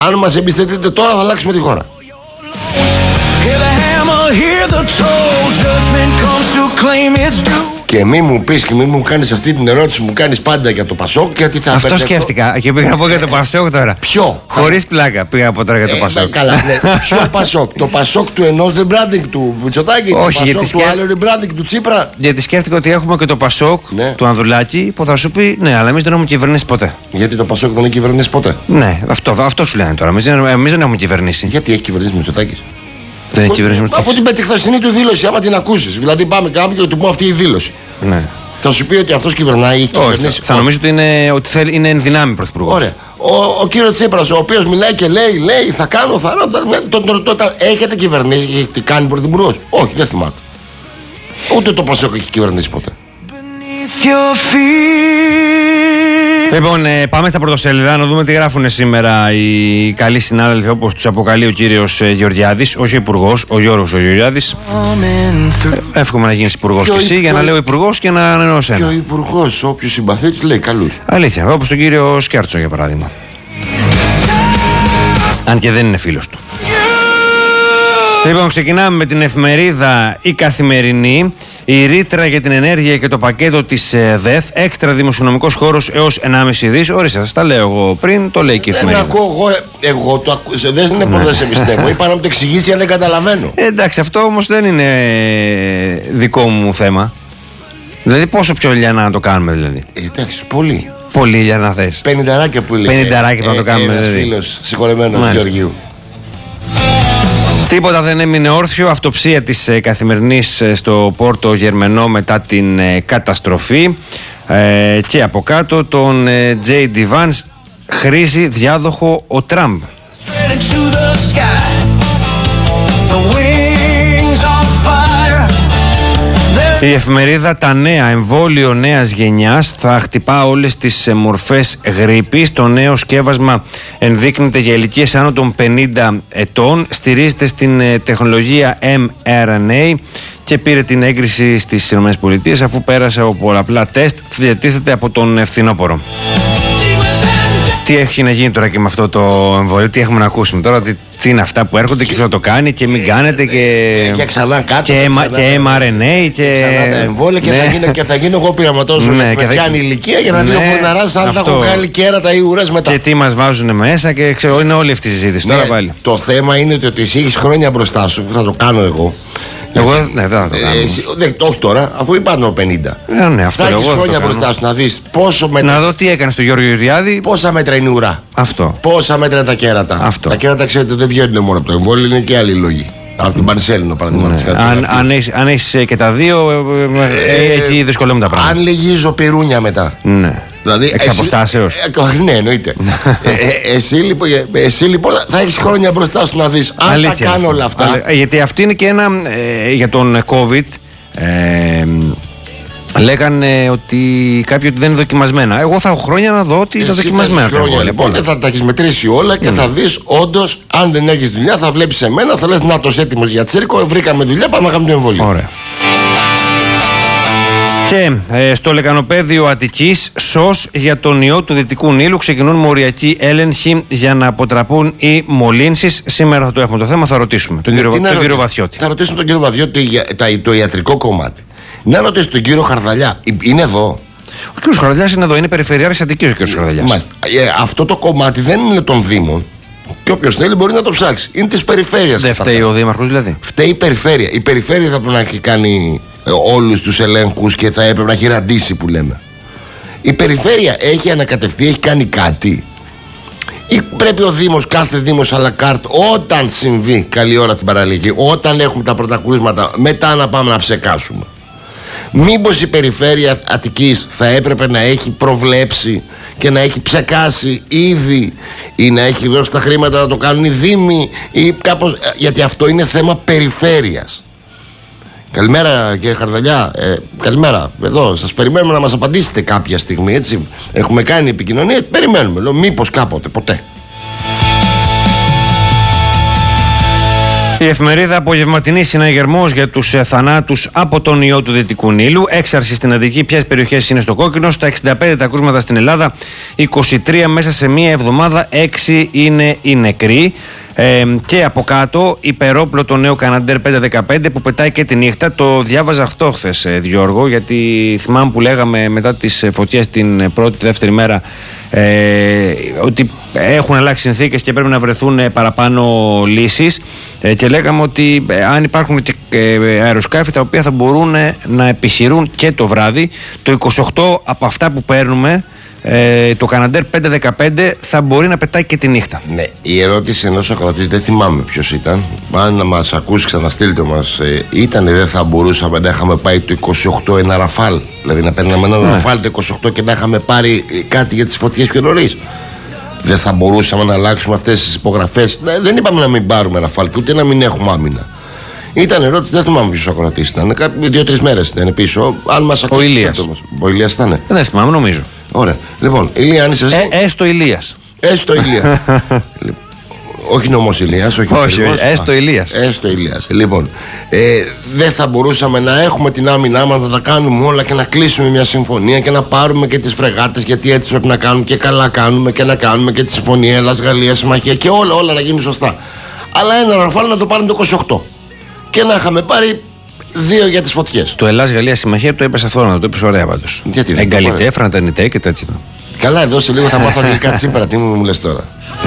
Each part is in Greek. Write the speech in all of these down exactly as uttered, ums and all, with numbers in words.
Αν μας εμπιστευτείτε τώρα, θα αλλάξουμε τη χώρα. Και μη μου πεις και μη μου κάνεις αυτή την ερώτηση, μου κάνεις πάντα για το Πασόκ. Γιατί θα αυτό σκέφτηκα και πήγα να πω για το Πασόκ τώρα. Ποιο? Χωρίς πλάκα πήγα από τώρα για το ε, Πασόκ. Καλά, ναι. Ποιο Πασόκ? Το Πασόκ του ενός rebranding του Μητσοτάκη? Όχι, το Πασόκ σκέ... του άλλου rebranding του Τσίπρα? Γιατί σκέφτηκα ότι έχουμε και το Πασόκ, ναι, του Ανδρουλάκη, που θα σου πει ναι, αλλά εμείς δεν έχουμε κυβερνήσει ποτέ. Γιατί το Πασόκ δεν έχει κυβερνήσει ποτέ? Ναι, αυτό, αυτό σου λένε τώρα. Εμείς δεν, εμείς δεν έχουμε κυβερνήσει. Γιατί έχει κυβερνήσει Μητσοτάκης? Δεν έχει κυβερνήσει Μητσοτάκης. Αφού την πέτυχε χθεσινή του δήλωση, άμα την ακούσεις. Δηλαδή πάμε κάποιον και του πούμε αυτή η δήλωση. Ναι. Θα σου πει ότι αυτός κυβερνάει ή κυβερνήσει. Θα, θα νομίζω ότι είναι, ότι θέλει, είναι εν δυνάμει πρωθυπουργός. Ωραία. Ο, ο κύριος Τσίπρας, ο οποίος μιλάει και λέει, λέει, θα κάνω, θα κάνω. Έχετε κυβερνήσει, έχετε κάνει πρωθυπουργός? Όχι, δεν θυμάται. Ούτε το Πασόκ έχει κυβερνήσει ποτέ. Λοιπόν, ε, πάμε στα πρωτοσέλιδα να δούμε τι γράφουν σήμερα οι καλοί συνάδελφοι, όπως τους αποκαλεί ο κύριος ε, Γεωργιάδης, όχι ο υπουργός, ο Γιώργος ο Γεωργιάδης. Ε, εύχομαι να γίνεις υπουργός και εσύ, για να λέω υπουργός και να ανενώ σένα. Και ο υπουργός, όποιος συμπαθείς, λέει καλούς. Αλήθεια, όπως τον κύριο Σκέρτσο για παράδειγμα. Αν και δεν είναι φίλος του. Λοιπόν, ξεκινάμε με την εφημερίδα Η Καθημερινή. Η ρήτρα για την ενέργεια και το πακέτο της ΔΕΘ. Έξτρα δημοσιονομικός χώρος έως ενάμιση δις. Ορίστε, σας τα λέω εγώ πριν, το λέει και η εφημερίδα. Δεν ακούω εγώ, εγώ το ακού, δεν είναι που δεν σε πιστεύω. Είπα να μου το εξηγήσει, αν δεν καταλαβαίνω. Ε, εντάξει, αυτό όμως δεν είναι δικό μου θέμα. Δηλαδή, πόσο πιο λιανά να το κάνουμε, δηλαδή. Ε, εντάξει, πολύ. Πολύ λιανά θες. Πενηνταράκια που λέει. Πενηνταράκια να το κάνουμε, ένας δηλαδή. φίλος συγχωρεμένος Γεωργίου. Τίποτα δεν έμεινε όρθιο. Αυτοψία της ε, Καθημερινής ε, στο Πόρτο Γερμενό μετά την ε, καταστροφή. Ε, και από κάτω τον ε, τζέι ντι Vance χρήζει διάδοχο ο Τραμπ. Η εφημερίδα Τα Νέα, εμβόλιο νέας γενιάς, θα χτυπά όλες τις μορφές γρίπης. Το νέο σκεύασμα ενδείκνυται για ηλικίες άνω των πενήντα ετών, στηρίζεται στην τεχνολογία εμ αρ εν έι και πήρε την έγκριση στις ΗΠΑ αφού πέρασε από πολλαπλά τεστ. Διατίθεται από τον φθινόπωρο. Τι έχει να γίνει τώρα και με αυτό το εμβόλιο, τι έχουμε να ακούσουμε τώρα, τι, τι είναι αυτά που έρχονται και ποιο το κάνει και μην κάνετε και. Και ξανά κάτω. Και, και, και εμ αρ εν έι και. Και ξανά τα εμβόλια και, ναι. θα γίνω, και θα γίνω εγώ πειραματός σου. Ναι, με πιάνει η ηλικία για να δει ο Κορναράς αν θα έχω βγάλει κέρατα ή ουρές μετά. Και τι μας βάζουν μέσα και ξέρω, είναι όλη αυτή η συζήτηση. Ναι, τώρα πάλι. Το θέμα είναι ότι εσύ έχεις χρόνια μπροστά σου που θα το κάνω εγώ. Εγώ ναι, δεν θα το κάνω. Ε, εσύ, δε, όχι τώρα, αφού υπάρχουν πενήντα. Ε, ναι, αυτό θα έχεις εγώ χρόνια θα μπροστά σου να δεις πόσο μέτρα. Να δω τι έκανε στο Γιώργο Γεωργιάδη. Πόσα μέτρα είναι η ουρά. Αυτό. Πόσα μέτρα είναι τα κέρατα. Αυτό. Τα κέρατα ξέρετε δεν βγαίνουν μόνο από το εμβόλιο, είναι και άλλοι λόγοι. Από την Πανσέλινο παραδείγματος. Ναι. Αν, αν, έχεις, αν έχεις και τα δύο, ε, εκεί δυσκολεύουν τα πράγματα. Αν λυγίζω πυρούνια μετά. Ναι. Δηλαδή, εξ αποστάσεως. Ε, ναι, εννοείται. ε, ε, εσύ, λοιπόν, εσύ λοιπόν θα έχεις χρόνια μπροστά σου να δεις αν αλήθεια τα κάνω αυτό. Όλα αυτά. Αλλά, γιατί αυτή είναι και ένα ε, για τον COVID. Ε, λέγανε ότι κάποιοι ότι δεν είναι δοκιμασμένα. Εγώ θα έχω χρόνια να δω ότι είναι δοκιμασμένα. Χρόνια χρόνια, λοιπόν και θα τα έχεις μετρήσει όλα και mm. θα δεις όντως αν δεν έχεις δουλειά θα βλέπεις εμένα, θα λες να το έτοιμος για τσίρκο, βρήκαμε δουλειά, πάμε να κάνουμε το εμβόλιο. Ωραία. Και ε, στο λεκανοπέδιο Αττικής, σως για τον ιό του Δυτικού Νείλου, ξεκινούν μοριακοί έλεγχοι για να αποτραπούν οι μολύνσεις. Σήμερα θα το έχουμε το θέμα, θα ρωτήσουμε τον, κύριο, τον κύριο Βαθιώτη. Θα ρωτήσουμε τον κύριο Βαθιώτη το, το ιατρικό κομμάτι. Να ρωτήσω τον κύριο Χαρδαλιά, είναι εδώ? Ο κύριος Χαρδαλιάς είναι εδώ, είναι περιφερειάρχης Αττικής ο κύριος Χαρδαλιάς. Ε, αυτό το κομμάτι δεν είναι των Δήμων. Και όποιος θέλει μπορεί να το ψάξει. Είναι της περιφέρειας. Δεν φταίει ο Δήμαρχος δηλαδή. Φταίει η περιφέρεια. Η περιφέρεια θα πρέπει να έχει κάνει όλους τους ελέγχους και θα έπρεπε να έχει ραντίσει που λέμε. Η περιφέρεια έχει ανακατευτεί, έχει κάνει κάτι? Ή πρέπει ο Δήμος, κάθε Δήμος à la carte, όταν συμβεί, καλή ώρα στην παραλική, όταν έχουμε τα πρώτα κρούσματα, μετά να πάμε να ψεκάσουμε? Μήπως η περιφέρεια Αττικής θα έπρεπε να έχει προβλέψει και να έχει ψεκάσει ήδη ή να έχει δώσει τα χρήματα να το κάνουν οι Δήμοι ή κάπως, γιατί αυτό είναι θέμα περιφέρειας. Καλημέρα κύριε Χαρδαλιά, ε, καλημέρα, εδώ σας περιμένουμε να μας απαντήσετε κάποια στιγμή, έτσι. Έχουμε κάνει επικοινωνία, περιμένουμε, λέω, μήπως κάποτε, ποτέ. Η εφημερίδα Απογευματινή συναγερμός για τους ε, θανάτους από τον ιό του Δυτικού Νείλου. Έξαρση στην Αττική. Ποιες περιοχές είναι στο κόκκινο? Στα εξήντα πέντε τα κρούσματα στην Ελλάδα. είκοσι τρία μέσα σε μία εβδομάδα. έξι είναι οι νεκροί. Ε, και από κάτω, υπερόπλο το νέο Καναντέρ πεντακόσια δεκαπέντε που πετάει και τη νύχτα. Το διάβαζα αυτό χθες, ε, Γιώργο, γιατί θυμάμαι που λέγαμε μετά τις φωτιές την πρώτη, δεύτερη μέρα ε, ότι έχουν αλλάξει συνθήκες και πρέπει να βρεθούν παραπάνω λύσεις. Ε, και λέγαμε ότι ε, αν υπάρχουν και ε, αεροσκάφη τα οποία θα μπορούν να επιχειρούν και το βράδυ. Το είκοσι οκτώ από αυτά που παίρνουμε, Ε, το Καναντέρ πεντακόσια δεκαπέντε θα μπορεί να πετάει και τη νύχτα. Ναι, η ερώτηση ενός ακροατή, δεν θυμάμαι ποιος ήταν. Αν να μας ακούσει, ξαναστείλτε μας. Ε, ήταν, δεν θα μπορούσαμε να είχαμε πάει το είκοσι οκτώ ένα ραφάλ? Δηλαδή να παίρναμε ένα ναι. ραφάλ το είκοσι οκτώ και να είχαμε πάρει κάτι για τις φωτιές πιο νωρίς. Δεν θα μπορούσαμε να αλλάξουμε αυτές τις υπογραφές? Ναι, δεν είπαμε να μην πάρουμε ραφάλ και ούτε να μην έχουμε άμυνα. Ήταν ερώτηση, δεν θυμάμαι ποιος ακροατής ήταν. Δύο-τρεις μέρες ήταν πίσω. Αν μας ακούσει. Ο Ηλίας. Ο Ηλίας ήταν. Δεν θυμάμαι, νομίζω. Ωραία. Λοιπόν, Ηλία, αν είσαι εσύ. Ε, έστω Ηλίας. Έστω Ηλία. Όχι νομός Ηλίας, όχι, όχι, όχι έστω Ηλίας. Έστω Ηλίας. Λοιπόν, ε, δεν θα μπορούσαμε να έχουμε την άμυνά μας, να τα κάνουμε όλα και να κλείσουμε μια συμφωνία και να πάρουμε και τις φρεγάτες, γιατί έτσι πρέπει να κάνουμε και καλά κάνουμε, και να κάνουμε και τη συμφωνία Ελλάς-Γαλλία, συμμαχία και όλα, όλα να γίνουν σωστά. Αλλά ένα ραφάλ να το πάρουμε το είκοσι οκτώ και να είχαμε πάρει δύο για τις φωτιές. Το Ελλάς-Γαλλία συμμαχία το είπες αυτό, να το είπες ωραία πάντως. Γιατί δεν Εγκαλιτέ, φραντανιτέ και τέτοιο. Καλά, εδώ σε λίγο θα μάθω αγγλικά σήμερα. Τι μου, μου λες τώρα?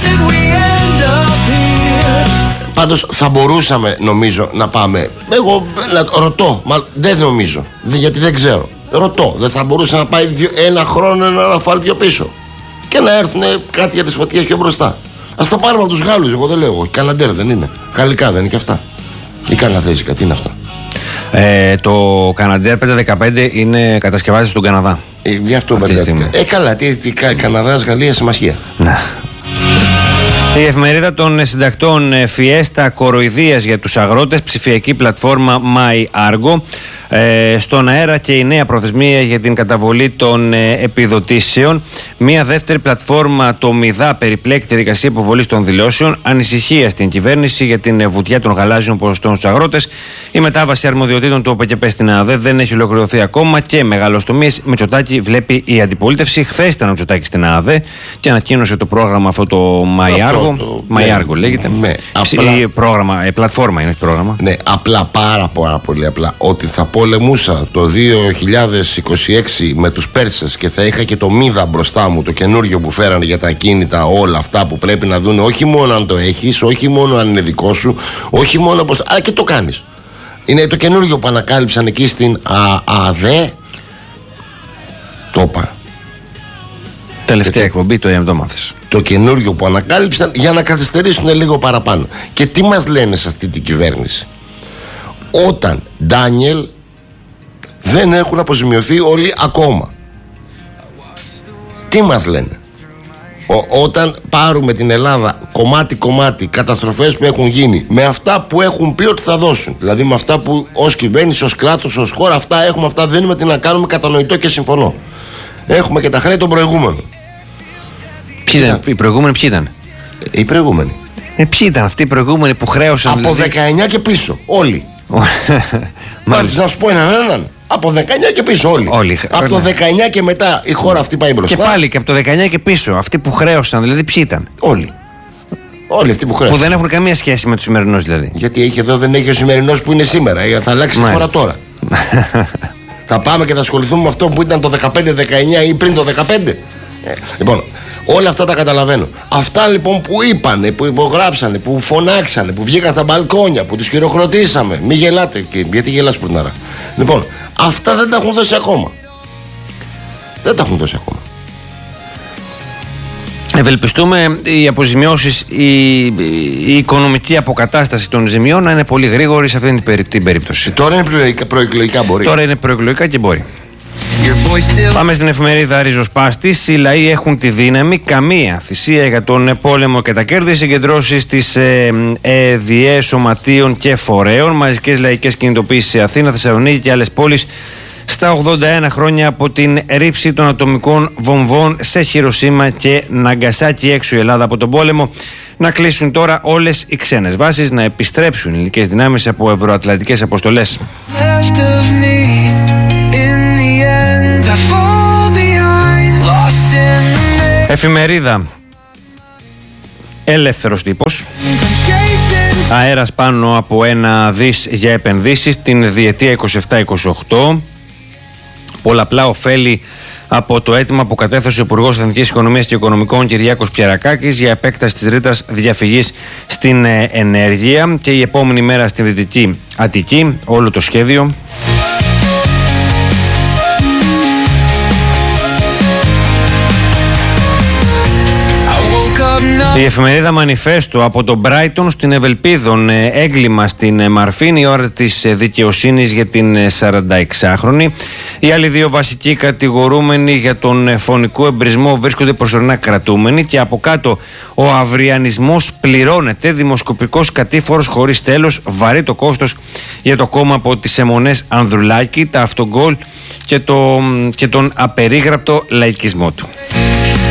Πάντως θα μπορούσαμε, νομίζω, να πάμε. Εγώ ρωτώ, μα δεν νομίζω, γιατί δεν ξέρω. Ρωτώ, δεν θα μπορούσε να πάει δύο, ένα χρόνο ένα ραφάλ πιο πίσω και να έρθουν κάτι για τις φωτιές πιο μπροστά? Ας το πάρουμε από τους Γάλλους, εγώ δεν λέω. Καναντέρ δεν είναι? Γαλλικά δεν είναι και αυτά? Ή καναδέζικα, τι είναι αυτά? Ε, το Καναντέρ πεντακόσια δεκαπέντε είναι κατασκευάζεται στον Καναδά. Ε, γι' αυτό μπερδεύτηκα. Ε, καλά, τι, τι Καναδάς, Γαλλία, συμμαχία. Να. Η εφημερίδα των συντακτών Φιέστα κοροϊδίας για τους αγρότες, ψηφιακή πλατφόρμα MyArgo. Ε, στον αέρα και η νέα προθεσμία για την καταβολή των ε, επιδοτήσεων. Μία δεύτερη πλατφόρμα, το ΜΙΔΑ, περιπλέκει τη δικασία υποβολής των δηλώσεων. Ανησυχία στην κυβέρνηση για την βουτιά των γαλάζιων ποσοστών στους αγρότες. Η μετάβαση αρμοδιοτήτων του ΟΠΕΚΕΠΕ στην ΑΔΕ δεν έχει ολοκληρωθεί ακόμα και μεγάλος τομής. Μητσοτάκη βλέπει η αντιπολίτευση. Χθες ήταν ο Μητσοτάκη στην ΑΔΕ και ανακοίνωσε το πρόγραμμα αυτό το MyArgo. Το... MyArgo ναι, λέγεται. Ναι, απλά... πρόγραμμα, ε, πλατφόρμα είναι, όχι πρόγραμμα. Ναι, απλά πάρα, πάρα πολύ απλά. Ότι θα πολεμούσα το δύο χιλιάδες είκοσι έξι με τους Πέρσες και θα είχα και το ΜΙΔΑ μπροστά μου, το καινούριο που φέρανε για τα ακίνητα, όλα αυτά που πρέπει να δουν, όχι μόνο αν το έχεις, όχι μόνο αν είναι δικό σου, όχι μόνο πως, αλλά και το κάνεις. Είναι το καινούριο που ανακάλυψαν εκεί στην ΑΔΕ. Το είπα. Τελευταία και εκπομπή το το μάθες. Το καινούριο που ανακάλυψαν για να καθυστερήσουν λίγο παραπάνω. Και τι μας λένε σε αυτή την κυβέρνηση? Όταν, Ντάνιελ, δεν έχουν αποζημιωθεί όλοι ακόμα. Τι μας λένε? Ο, όταν πάρουμε την Ελλάδα κομμάτι-κομμάτι, καταστροφές που έχουν γίνει, με αυτά που έχουν πει ότι θα δώσουν, δηλαδή με αυτά που ως κυβέρνηση, ως κράτος, ως χώρα, αυτά έχουμε, αυτά δίνουμε, τι να κάνουμε, κατανοητό και συμφωνώ. Έχουμε και τα χρέη των προηγούμενων. Ποιοι ήταν, οι προηγούμενοι ποιοι ήταν? Οι προηγούμενοι. Ε, ποιοι ήταν αυτοί οι προηγούμενοι που χρέωσαν? Από δηλαδή... δεκαεννιά και πίσω, όλοι. Μάλιστα. Να σου πω έναν έναν. Από δεκαεννιά και πίσω όλοι. όλοι. Από το δεκαεννιά και μετά η χώρα αυτή πάει μπροστά. Και πάλι και από το δεκαεννιά και πίσω. Αυτοί που χρέωσαν, δηλαδή ποιοι ήταν? Όλοι. Όλοι αυτοί που χρέωσαν. Που δεν έχουν καμία σχέση με τους σημερινούς δηλαδή. Γιατί έχει εδώ, δεν έχει ο σημερινός που είναι σήμερα. Θα αλλάξει η χώρα τώρα. Θα πάμε και θα ασχοληθούμε με αυτό που ήταν το δεκαπέντε δεκαεννιά ή πριν το δεκαπέντε. Ε, λοιπόν, όλα αυτά τα καταλαβαίνω. Αυτά λοιπόν που είπανε, που υπογράψανε, που φωνάξανε, που βγήκαν στα μπαλκόνια, που τους χειροκροτήσαμε. Μη γελάτε, και, γιατί γελάς πρωτνάρα. Λοιπόν, αυτά δεν τα έχουν δώσει ακόμα. Δεν τα έχουν δώσει ακόμα. Ευελπιστούμε οι αποζημιώσεις, η, η οικονομική αποκατάσταση των ζημιών να είναι πολύ γρήγορη σε αυτή την περίπτωση. Τώρα είναι προεκλογικά, μπορεί. Τώρα είναι προεκλογικά και μπορεί. Πάμε στην εφημερίδα Ριζοσπάστης. Οι λαοί έχουν τη δύναμη. Καμία θυσία για τον πόλεμο και τα κέρδη. Συγκεντρώσεις της ε, ΕΔΙΕ, σωματείων και φορέων. Μαζικές λαϊκές κινητοποίησεις σε Αθήνα, Θεσσαλονίκη και άλλες πόλεις στα ογδόντα ένα χρόνια από την ρήψη των ατομικών βομβών σε Χιροσίμα και Ναγκασάκι, έξω η Ελλάδα από τον πόλεμο. Να κλείσουν τώρα όλες οι ξένες βάσεις, να επιστρέψουν οι ελληνικές δυνάμεις από ευρωατλαντικές αποστολές. Εφημερίδα Ελεύθερος Τύπος. Αέρας πάνω από ένα δις για επενδύσεις την διετία είκοσι επτά είκοσι οκτώ. Πολλαπλά ωφέλη από το αίτημα που κατέθεσε ο Υπουργός Εθνικής Οικονομίας και Οικονομικών Κυριάκος Πιερακάκης για επέκταση της ρήτρας διαφυγής στην ενέργεια. Και η επόμενη μέρα στη Δυτική Αττική, όλο το σχέδιο. Η εφημερίδα Μανιφέστο από τον Μπράιτον στην Ευελπίδων, έγκλημα στην Μαρφίν, η ώρα της δικαιοσύνης για την σαρανταεξάχρονη. Οι άλλοι δύο βασικοί κατηγορούμενοι για τον φωνικό εμπρισμό βρίσκονται προσωρινά κρατούμενοι και από κάτω ο αυριανισμός πληρώνεται, δημοσκοπικός κατήφορος χωρίς τέλος, βαρύ το κόστος για το κόμμα από τις αιμονές Ανδρουλάκη, τα αυτογκόλ και, το, και τον απερίγραπτο λαϊκισμό του.